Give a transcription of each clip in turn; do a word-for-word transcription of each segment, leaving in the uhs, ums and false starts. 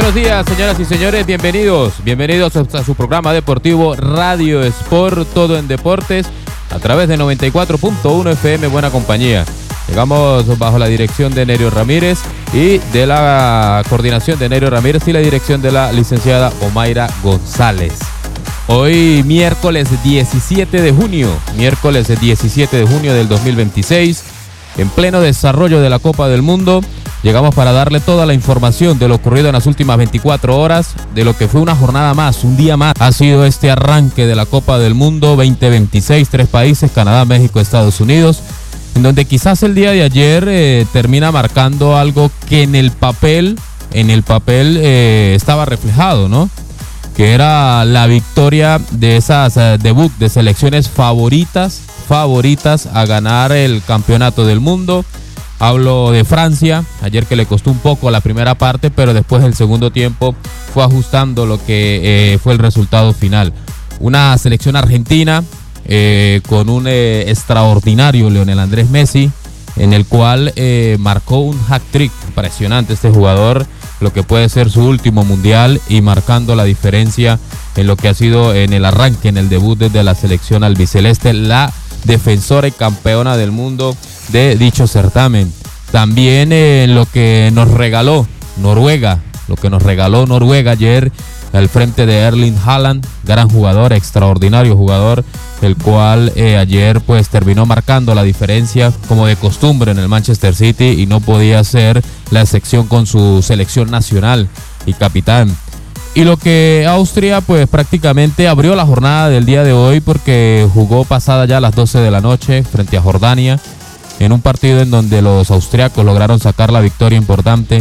buenos días, señoras y señores, bienvenidos, bienvenidos a su programa deportivo Radio Sport, todo en deportes, a través de noventa y cuatro punto uno F M, Buena Compañía. Llegamos bajo la dirección de Nerio Ramírez y de la coordinación de Nerio Ramírez y la dirección de la licenciada Omaira González. Hoy miércoles diecisiete de junio, miércoles diecisiete de junio del dos mil veintiséis, en pleno desarrollo de la Copa del Mundo. Llegamos para darle toda la información de lo ocurrido en las últimas veinticuatro horas, de lo que fue una jornada más, un día más. Ha sido este arranque de la Copa del Mundo veinte veintiséis, tres países, Canadá, México, Estados Unidos, en donde quizás el día de ayer eh, termina marcando algo que en el papel, en el papel eh, estaba reflejado, ¿no? Que era la victoria de esas eh, debut de selecciones favoritas, favoritas a ganar el campeonato del mundo. Hablo de Francia, ayer que le costó un poco la primera parte, pero después del segundo tiempo fue ajustando lo que eh, fue el resultado final. Una selección argentina eh, con un eh, extraordinario Lionel Andrés Messi, en el cual eh, marcó un hat-trick impresionante este jugador, lo que puede ser su último mundial y marcando la diferencia en lo que ha sido en el arranque, en el debut desde la selección albiceleste, la defensora y campeona del mundo de dicho certamen. También eh, lo que nos regaló Noruega, lo que nos regaló Noruega ayer al frente de Erling Haaland, gran jugador, extraordinario jugador, el cual eh, ayer pues terminó marcando la diferencia como de costumbre en el Manchester City y no podía ser la excepción con su selección nacional y capitán. Y lo que Austria pues prácticamente abrió la jornada del día de hoy porque jugó pasada ya a las doce de la noche frente a Jordania, en un partido en donde los austriacos lograron sacar la victoria importante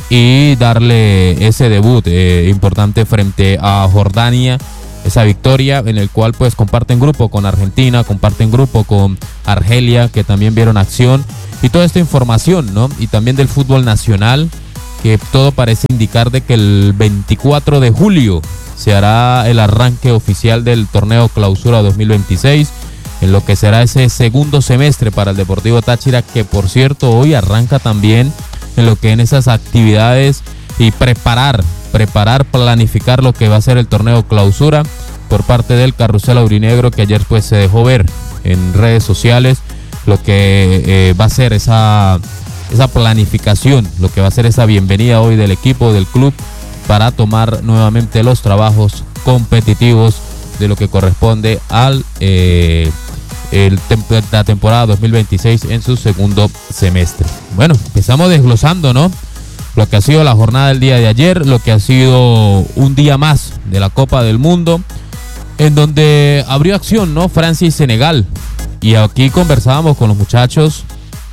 y darle ese debut eh, importante frente a Jordania, esa victoria en el cual pues comparten grupo con Argentina, comparten grupo con Argelia, que también vieron acción, y toda esta información, ¿no? Y también del fútbol nacional, que todo parece indicar de que el veinticuatro de julio se hará el arranque oficial del torneo Clausura dos mil veintiséis, en lo que será ese segundo semestre para el Deportivo Táchira, que por cierto hoy arranca también en lo que en esas actividades y preparar, preparar, planificar lo que va a ser el torneo Clausura por parte del Carrusel Aurinegro, que ayer pues se dejó ver en redes sociales lo que eh, va a ser esa, esa planificación, lo que va a ser esa bienvenida hoy del equipo, del club, para tomar nuevamente los trabajos competitivos de lo que corresponde al eh, el tem- la temporada dos mil veintiséis en su segundo semestre. Bueno, empezamos desglosando, ¿no? Lo que ha sido la jornada del día de ayer, lo que ha sido un día más de la Copa del Mundo, en donde abrió acción, ¿no? Francia y Senegal. Y aquí conversábamos con los muchachos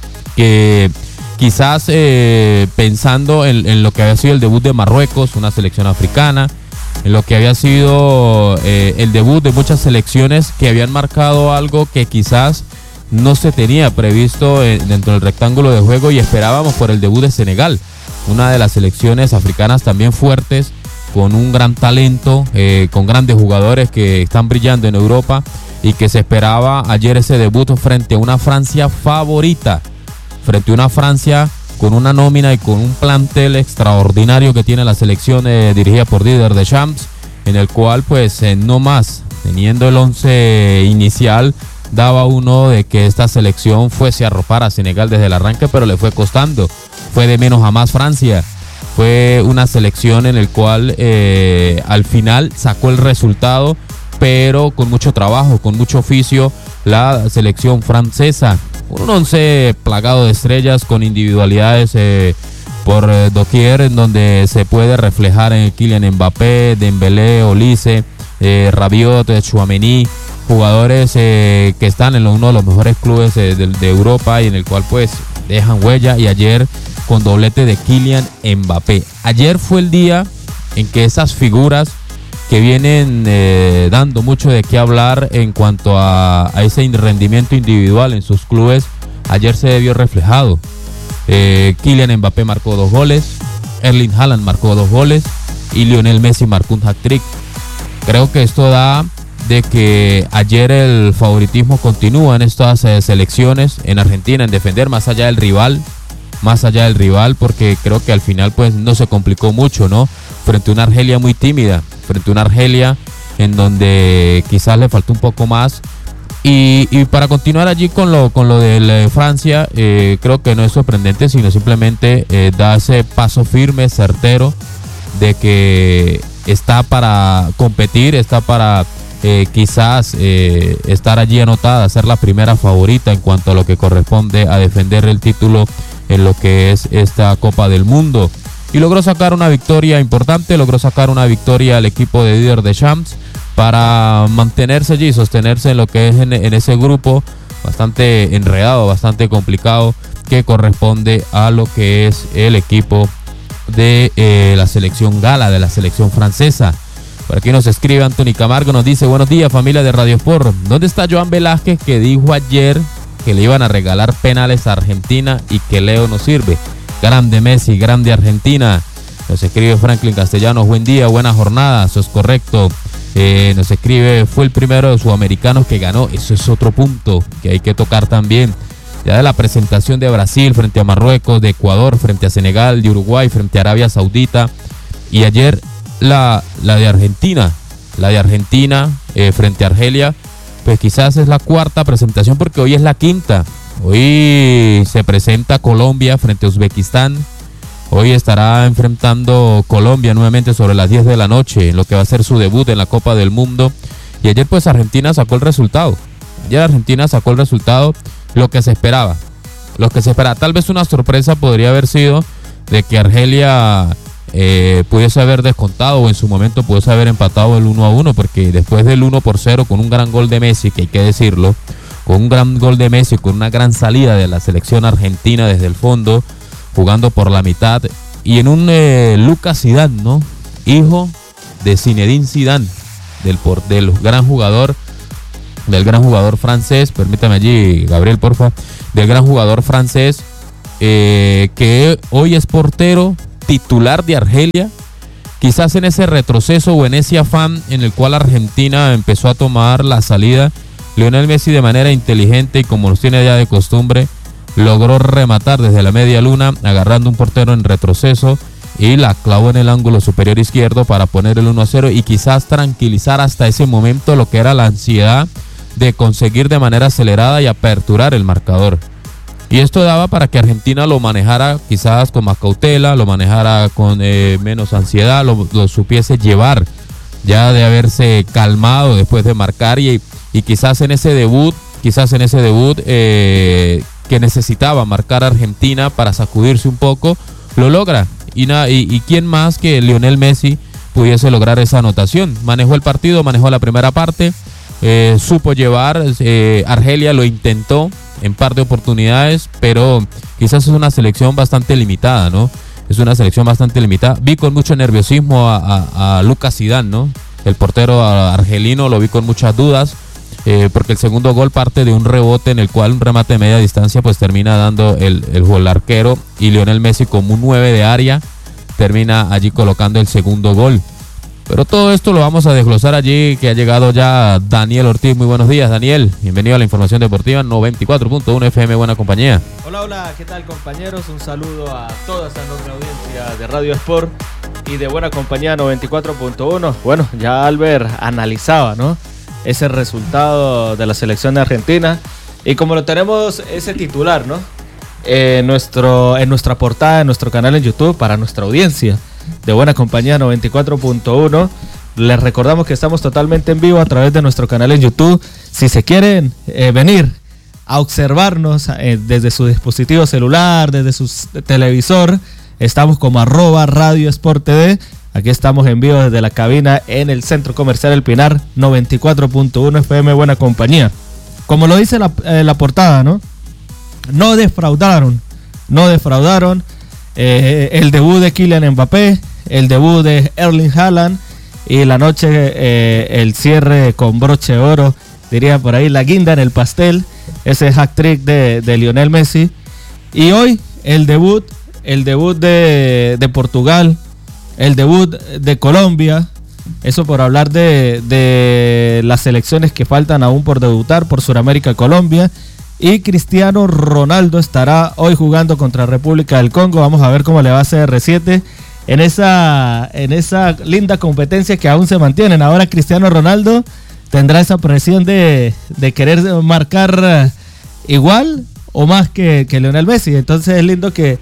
que quizás eh, pensando en, en lo que había sido el debut de Marruecos, una selección africana, en lo que había sido eh, el debut de muchas selecciones que habían marcado algo que quizás no se tenía previsto eh, dentro del rectángulo de juego, y esperábamos por el debut de Senegal, una de las selecciones africanas también fuertes, con un gran talento, eh, con grandes jugadores que están brillando en Europa, y que se esperaba ayer ese debut frente a una Francia favorita, frente a una Francia con una nómina y con un plantel extraordinario que tiene la selección eh, dirigida por Didier Deschamps, en el cual pues eh, no más, teniendo el once inicial, daba uno de que esta selección fuese a arropar a Senegal desde el arranque, pero le fue costando, fue de menos a más Francia, fue una selección en el cual eh, al final sacó el resultado, pero con mucho trabajo, con mucho oficio, la selección francesa. Un once plagado de estrellas con individualidades eh, por eh, doquier, en donde se puede reflejar en Kylian Mbappé, Dembélé, Olise, eh, Rabiot, eh, Tchouaméni, jugadores eh, que están en uno de los mejores clubes eh, de, de Europa, y en el cual pues dejan huella, y ayer con doblete de Kylian Mbappé. Ayer fue el día en que esas figuras que vienen eh, dando mucho de qué hablar en cuanto a, a ese rendimiento individual en sus clubes, ayer se vio reflejado. Eh, Kylian Mbappé marcó dos goles, Erling Haaland marcó dos goles y Lionel Messi marcó un hat-trick. Creo que esto da de que ayer el favoritismo continúa en estas eh, selecciones en Argentina, en defender más allá del rival, más allá del rival, porque creo que al final pues no se complicó mucho, ¿no? Frente a una Argelia muy tímida, frente a una Argelia en donde quizás le faltó un poco más. Y, y para continuar allí con lo, con lo de Francia, eh, creo que no es sorprendente, sino simplemente eh, da ese paso firme, certero, de que está para competir, está para eh, quizás eh, estar allí anotada, ser la primera favorita en cuanto a lo que corresponde a defender el título en lo que es esta Copa del Mundo. Y logró sacar una victoria importante, logró sacar una victoria al equipo de Didier Deschamps para mantenerse allí, sostenerse en lo que es en, en ese grupo bastante enredado, bastante complicado, que corresponde a lo que es el equipo de eh, la selección gala, de la selección francesa. Por aquí nos escribe Anthony Camargo, nos dice: buenos días, familia de Radio Sport. ¿Dónde está Joan Velázquez, que dijo ayer que le iban a regalar penales a Argentina y que Leo no sirve? Grande Messi, grande Argentina. Nos escribe Franklin Castellanos: buen día, buena jornada. Eso es correcto. Eh, nos escribe: fue el primero de sudamericanos que ganó. Eso es otro punto que hay que tocar también. Ya de la presentación de Brasil frente a Marruecos, de Ecuador frente a Senegal, de Uruguay frente a Arabia Saudita, y ayer la, la de Argentina, la de Argentina eh, frente a Argelia, pues quizás es la cuarta presentación, porque hoy es la quinta. Hoy se presenta Colombia frente a Uzbekistán. Hoy estará enfrentando Colombia nuevamente sobre las diez de la noche, en lo que va a ser su debut en la Copa del Mundo. Y ayer pues Argentina sacó el resultado. Ayer Argentina sacó el resultado, lo que se esperaba. Lo que se esperaba. Tal vez una sorpresa podría haber sido de que Argelia eh, pudiese haber descontado, o en su momento pudiese haber empatado el uno a uno, porque después del uno por cero con un gran gol de Messi, que hay que decirlo, con un gran gol de Messi, con una gran salida de la selección argentina desde el fondo, jugando por la mitad, y en un eh, Lucas Zidane, ¿no? Hijo de Zinedine Zidane, del, por, del gran jugador, del gran jugador francés, permítame allí, Gabriel, porfa, del gran jugador francés, eh, que hoy es portero titular de Argelia. Quizás en ese retroceso o en ese afán en el cual Argentina empezó a tomar la salida, Lionel Messi, de manera inteligente y como nos tiene ya de costumbre, logró rematar desde la media luna, agarrando un portero en retroceso, y la clavó en el ángulo superior izquierdo para poner el uno a cero y quizás tranquilizar hasta ese momento lo que era la ansiedad de conseguir de manera acelerada y aperturar el marcador. Y esto daba para que Argentina lo manejara quizás con más cautela, lo manejara con eh, menos ansiedad, lo, lo supiese llevar, ya de haberse calmado después de marcar, y, y quizás en ese debut, quizás en ese debut eh, que necesitaba marcar a Argentina para sacudirse un poco, lo logra. Y, na, y, y quién más que Lionel Messi pudiese lograr esa anotación. Manejó el partido, manejó la primera parte, eh, supo llevar, eh, Argelia lo intentó en par de oportunidades, pero quizás es una selección bastante limitada, ¿no? Es una selección bastante limitada. Vi con mucho nerviosismo a, a, a Lucas Zidane, ¿no? El portero argelino, lo vi con muchas dudas. Eh, porque el segundo gol parte de un rebote en el cual un remate de media distancia pues termina dando el, el, el arquero, y Lionel Messi, como un nueve de área, termina allí colocando el segundo gol. Pero todo esto lo vamos a desglosar allí, que ha llegado ya Daniel Ortiz. Muy buenos días, Daniel. Bienvenido a la información deportiva noventa y cuatro punto uno F M, buena compañía. Hola, hola, ¿qué tal, compañeros? Un saludo a toda esa enorme audiencia de Radio Sport y de buena compañía noventa y cuatro punto uno. Bueno, ya Albert analizaba, ¿no?, ese resultado de la selección de Argentina, y como lo tenemos ese titular, ¿no?, eh, nuestro, en nuestra portada, en nuestro canal en YouTube, para nuestra audiencia de buena compañía noventa y cuatro punto uno, les recordamos que estamos totalmente en vivo a través de nuestro canal en YouTube. Si se quieren eh, venir a observarnos eh, desde su dispositivo celular, desde su televisor, estamos como arroba Radio Sport T V. Aquí estamos en vivo desde la cabina en el Centro Comercial El Pinar, noventa y cuatro punto uno F M, buena compañía. Como lo dice la, eh, la portada, ¿no? No defraudaron, no defraudaron. Eh, el debut de Kylian Mbappé, el debut de Erling Haaland, y la noche, eh, el cierre con broche de oro, diría por ahí, la guinda en el pastel, ese hat-trick de, de Lionel Messi. Y hoy el debut, el debut de, de Portugal, el debut de Colombia, eso por hablar de, de las selecciones que faltan aún por debutar por Sudamérica. Colombia, Y Cristiano Ronaldo estará hoy jugando contra República del Congo. Vamos a ver cómo le va a C R siete en esa, en esa linda competencia que aún se mantienen. Ahora Cristiano Ronaldo tendrá esa presión de, de querer marcar igual o más que, que Lionel Messi. Entonces es lindo que,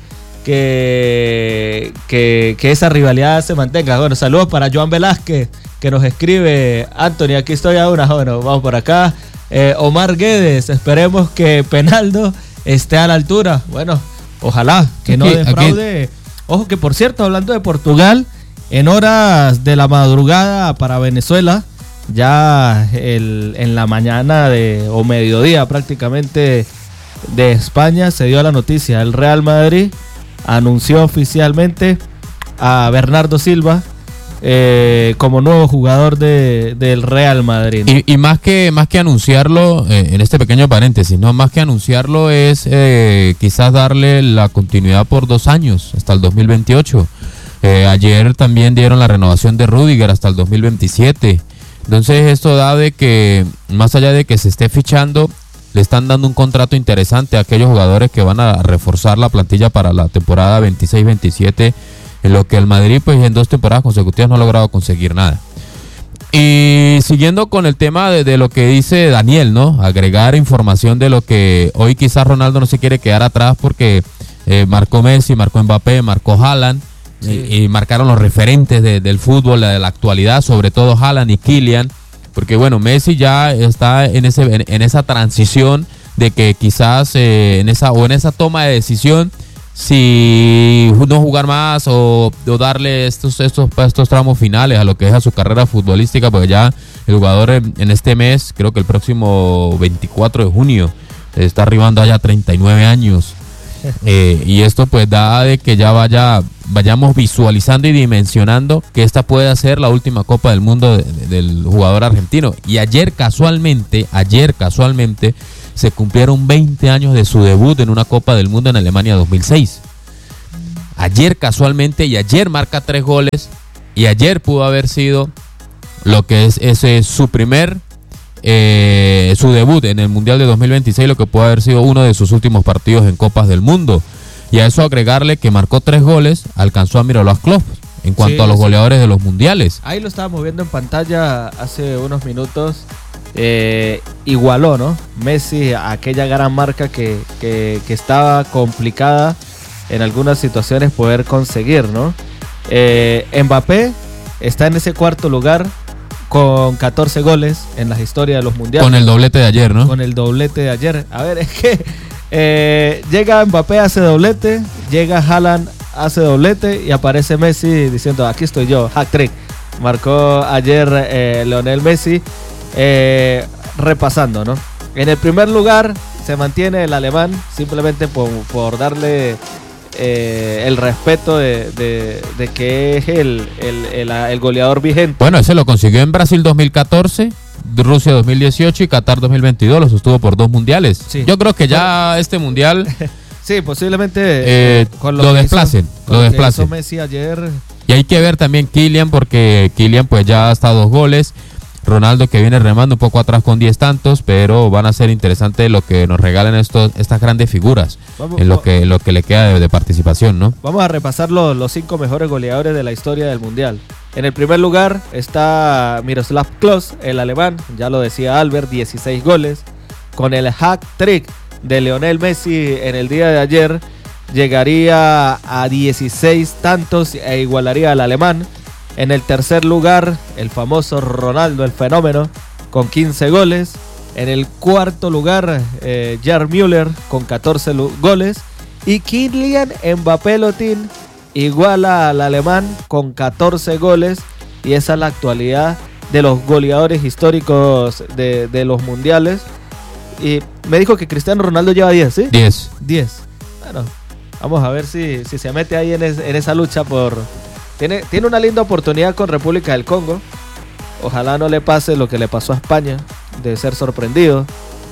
que, que, que esa rivalidad se mantenga. Bueno, saludos para Joan Velázquez, que nos escribe: Anthony, aquí estoy a una. Bueno, vamos por acá. Eh, Omar Guedes, esperemos que Penaldo esté a la altura. Bueno, ojalá que no aquí, defraude. Aquí. Ojo que, por cierto, hablando de Portugal, en horas de la madrugada para Venezuela, ya el, en la mañana de, o mediodía prácticamente de España, se dio la noticia: el Real Madrid anunció oficialmente a Bernardo Silva Eh, como nuevo jugador de, del Real Madrid, ¿no? Y, y más que más que anunciarlo, eh, en este pequeño paréntesis, no más que anunciarlo es eh, quizás darle la continuidad por dos años, hasta el dos mil veintiocho. Eh, ayer también dieron la renovación de Rüdiger hasta el dos mil veintisiete. Entonces esto da de que, más allá de que se esté fichando, le están dando un contrato interesante a aquellos jugadores que van a reforzar la plantilla para la temporada veintiséis veintisiete, en lo que el Madrid pues en dos temporadas consecutivas no ha logrado conseguir nada. Y siguiendo con el tema de, de lo que dice Daniel, ¿no? Agregar información de lo que hoy quizás Ronaldo no se quiere quedar atrás porque eh, marcó Messi, marcó Mbappé, marcó Haaland, sí. y, y marcaron los referentes de, del fútbol, de la actualidad, sobre todo Haaland y Kylian, porque bueno, Messi ya está en, ese, en, en esa transición de que quizás eh, en esa o en esa toma de decisión, si no jugar más o, o darle estos, estos, estos tramos finales a lo que es a su carrera futbolística, porque ya el jugador en, en este mes, creo que el próximo veinticuatro de junio, está arribando allá a treinta y nueve años. Eh, y esto pues da de que ya vaya vayamos visualizando y dimensionando que esta puede ser la última Copa del Mundo de, de, del jugador argentino. Y ayer casualmente, ayer casualmente, se cumplieron veinte años de su debut en una Copa del Mundo en Alemania dos mil seis. Ayer casualmente, y ayer marca tres goles, y ayer pudo haber sido lo que es ese su primer, eh, su debut en el Mundial de dos mil veintiséis, lo que pudo haber sido uno de sus últimos partidos en Copas del Mundo. Y a eso agregarle que marcó tres goles, alcanzó a Miroslav Klose en cuanto sí, a los sí. goleadores de los mundiales. Ahí lo estábamos viendo en pantalla hace unos minutos. Eh, igualó, ¿no? Messi a aquella gran marca que, que, que estaba complicada en algunas situaciones poder conseguir, ¿no? Eh, Mbappé está en ese cuarto lugar con catorce goles en la historia de los mundiales. Con el doblete de ayer, ¿no? Con el doblete de ayer. A ver, es que eh, llega Mbappé, hace doblete, llega Haaland, hace doblete y aparece Messi diciendo: aquí estoy yo, hat-trick. Marcó ayer eh, Lionel Messi. Eh, repasando, ¿no? En el primer lugar se mantiene el alemán, simplemente por, por darle eh, el respeto de, de, de que es el, el, el, el goleador vigente. Bueno, ese lo consiguió en Brasil dos mil catorce, Rusia dos mil dieciocho y Qatar dos mil veintidós, lo sostuvo por dos mundiales. Sí. Yo creo que ya bueno, este mundial sí, posiblemente eh, con lo, lo desplacen, hizo, lo con desplacen. Lo que hizo Messi ayer. Y hay que ver también Kylian, porque Kylian pues ya está a dos goles. Ronaldo, que viene remando un poco atrás con diez tantos, pero van a ser interesantes lo que nos regalen estos, estas grandes figuras vamos, en lo que, en lo que le queda de, de participación, ¿no? Vamos a repasar los, los cinco mejores goleadores de la historia del Mundial. En el primer lugar está Miroslav Klose, el alemán, ya lo decía Albert, dieciséis goles. Con el hat-trick de Lionel Messi en el día de ayer, llegaría a dieciséis tantos e igualaría al alemán. En el tercer lugar, el famoso Ronaldo, el fenómeno, con quince goles. En el cuarto lugar, eh, Gerd Müller, con catorce goles. Y Kylian Mbappé Lotín iguala al alemán con catorce goles. Y esa es la actualidad de los goleadores históricos de, de los mundiales. Y me dijo que Cristiano Ronaldo lleva diez, ¿sí? diez. diez. Bueno, vamos a ver si, si se mete ahí en, es, en esa lucha por... Tiene, tiene una linda oportunidad con República del Congo. Ojalá no le pase lo que le pasó a España, de ser sorprendido.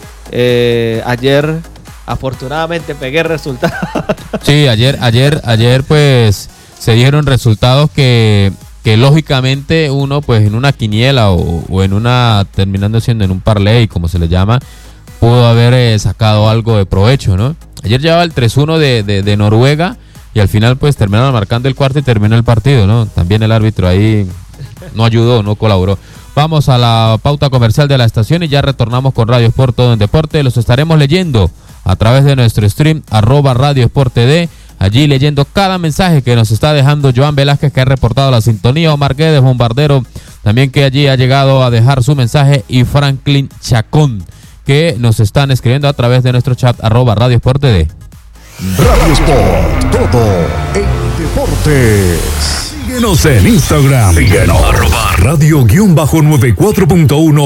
Eh, ayer, afortunadamente, pegué resultados. Sí, ayer, ayer, ayer, pues, se dieron resultados que, que lógicamente uno, pues, en una quiniela o, o en una, terminando siendo en un parlay, como se le llama, pudo haber eh, sacado algo de provecho, ¿no? Ayer llevaba el tres uno de, de, de Noruega y al final pues terminaron marcando el cuarto y terminó el partido, ¿no? También el árbitro ahí no ayudó, no colaboró. Vamos a la pauta comercial de la estación y ya retornamos con Radio Sport Todo en Deporte. Los estaremos leyendo a través de nuestro stream, arroba Radio Sport T V. Allí leyendo cada mensaje que nos está dejando Joan Velázquez, que ha reportado la sintonía, Omar Guedes, Bombardero, también que allí ha llegado a dejar su mensaje, y Franklin Chacón, que nos están escribiendo a través de nuestro chat, arroba Radio Sport T V. Radio Sport, todo en deportes. Síguenos en Instagram. Síguenos. Arroba radio-noventa y cuatro punto uno